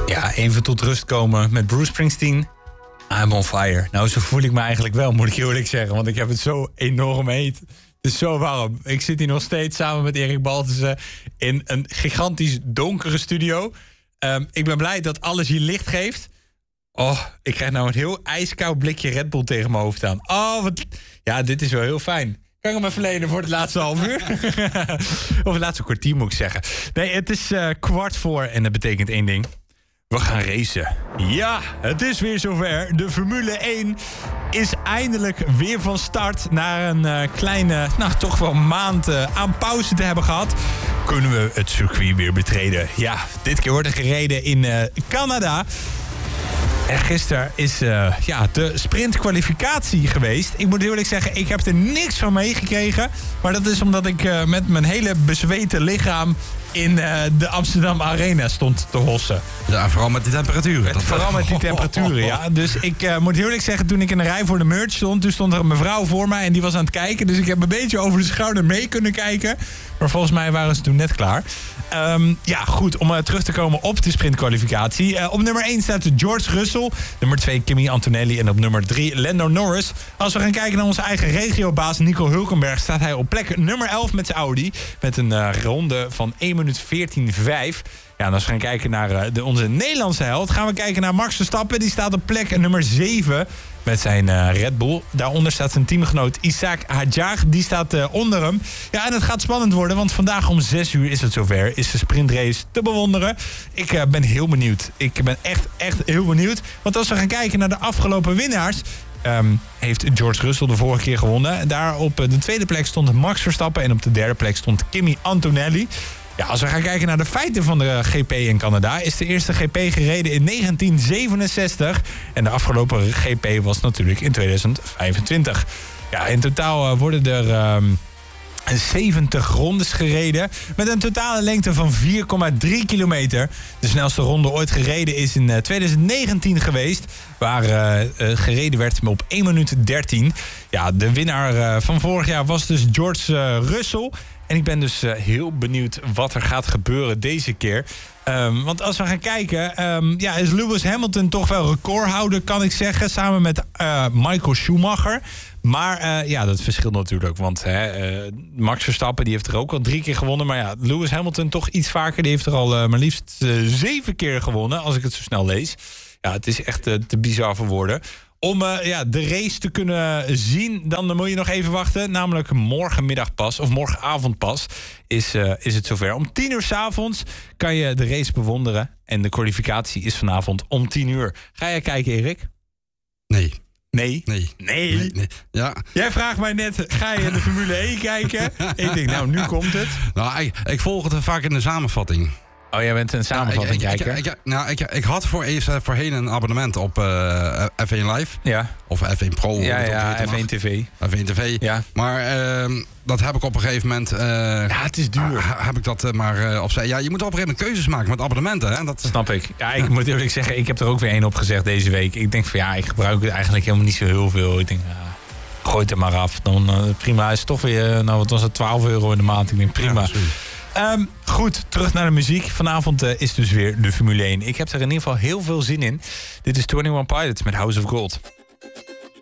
Ja, even tot rust komen met Bruce Springsteen. I'm on fire. Nou, zo voel ik me eigenlijk wel, moet ik je eerlijk zeggen. Want ik heb het zo enorm heet. Het is zo warm. Ik zit hier nog steeds samen met Erik Baltussen in een gigantisch donkere studio. Ik ben blij dat alles hier licht geeft. Oh, ik krijg nou een heel ijskoud blikje Red Bull tegen mijn hoofd aan. Oh, wat... Ja, dit is wel heel fijn. Kan ik hem even lenen voor het laatste half uur? Of het laatste kwartier, moet ik zeggen. Nee, het is 15:15 en dat betekent één ding. We gaan racen. Ja, het is weer zover. De Formule 1 is eindelijk weer van start. Na een kleine, toch wel maand aan pauze te hebben gehad, kunnen we het circuit weer betreden. Ja, dit keer wordt er gereden in Canada. En gisteren is de sprintkwalificatie geweest. Ik moet eerlijk zeggen, ik heb er niks van meegekregen. Maar dat is omdat ik met mijn hele bezweten lichaam in de Amsterdam Arena stond te hossen. Ja, vooral met die temperaturen. Vooral met die temperaturen, ja. Dus ik moet eerlijk zeggen, toen ik in de rij voor de merch stond, toen stond er een mevrouw voor mij en die was aan het kijken. Dus ik heb een beetje over de schouder mee kunnen kijken. Maar volgens mij waren ze toen net klaar. Goed, om terug te komen op de sprintkwalificatie. Op nummer 1 staat George Russell. Nummer 2 Kimi Antonelli. En op nummer 3 Lando Norris. Als we gaan kijken naar onze eigen regiobaas Nico Hulkenberg, staat hij op plek nummer 11 met zijn Audi. Met een ronde van 1 minuut 14:5. Ja, en als we gaan kijken naar onze Nederlandse held, gaan we kijken naar Max Verstappen. Die staat op plek nummer 7 met zijn Red Bull. Daaronder staat zijn teamgenoot Isaac Hadjar. Die staat onder hem. Ja, en het gaat spannend worden, want vandaag om 6 uur is het zover. Is de sprintrace te bewonderen. Ik ben heel benieuwd. Ik ben echt heel benieuwd. Want als we gaan kijken naar de afgelopen winnaars, heeft George Russell de vorige keer gewonnen. Daar op de tweede plek stond Max Verstappen en op de derde plek stond Kimi Antonelli. Ja, als we gaan kijken naar de feiten van de GP in Canada, is de eerste GP gereden in 1967. En de afgelopen GP was natuurlijk in 2025. Ja, in totaal worden er 70 rondes gereden met een totale lengte van 4,3 kilometer. De snelste ronde ooit gereden is in 2019 geweest, waar gereden werd op 1 minuut 13. Ja, de winnaar van vorig jaar was dus George Russell. En ik ben dus heel benieuwd wat er gaat gebeuren deze keer. Want als we gaan kijken, is Lewis Hamilton toch wel recordhouder, kan ik zeggen. Samen met Michael Schumacher. Maar dat verschilt natuurlijk. Want Max Verstappen die heeft er ook al 3 keer gewonnen. Maar ja, Lewis Hamilton toch iets vaker. Die heeft er al maar liefst 7 keer gewonnen, als ik het zo snel lees. Ja, het is echt te bizar voor woorden. Om de race te kunnen zien, dan moet je nog even wachten. Namelijk morgenmiddag pas, of morgenavond pas, is het zover. Om 10 uur 's avonds kan je de race bewonderen. En de kwalificatie is vanavond om 10 uur. Ga jij kijken, Erik? Nee. Nee. Ja. Jij vraagt mij net, ga je de Formule 1 kijken? Ik denk, nou, nu komt het. Nou, ik volg het vaak in de samenvatting. Oh, jij bent een samenvatting kijker? Ik had voorheen een abonnement op F1 Live. Ja. Of F1 Pro. Ja, F1 TV. F1 TV. Ja. Maar dat heb ik op een gegeven moment... het is duur. Heb ik dat maar opzij. Ja, je moet op een gegeven moment keuzes maken met abonnementen. Hè? Dat snap ik. Ja, ik moet eerlijk zeggen, ik heb er ook weer 1 op gezegd deze week. Ik denk van ik gebruik het eigenlijk helemaal niet zo heel veel. Ik denk, gooi het er maar af. Dan prima, is toch weer, wat was het, €12 in de maand. Ik denk prima. Ja, goed, terug naar de muziek. Vanavond is dus weer de Formule 1. Ik heb er in ieder geval heel veel zin in. Dit is 21 Pilots met House of Gold.